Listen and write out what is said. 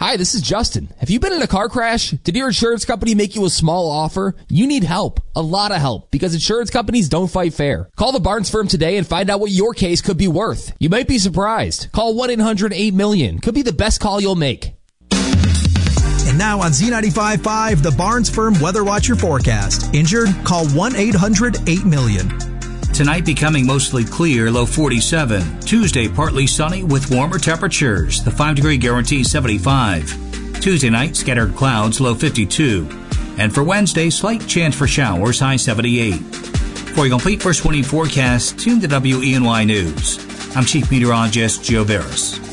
Hi, this is Justin. Have you been in a car crash? Did your insurance company make you a small offer? You need help. A lot of help, because insurance companies don't fight fair. Call the Barnes firm today and find out what your case could be worth. You might be surprised. Call 1-800-8-MILLION. Could be the best call you'll make. And now on Z95.5, the Barnes Firm Weather Watcher forecast. Injured? Call 1-800-8-MILLION. Tonight becoming mostly clear, low 47. Tuesday partly sunny with warmer temperatures. The 5-degree guarantee 75. Tuesday night scattered clouds, low 52. And for Wednesday, slight chance for showers, high 78. For a complete first 24 forecast, tune to WENY News. I'm Chief Meteorologist Joe Veras.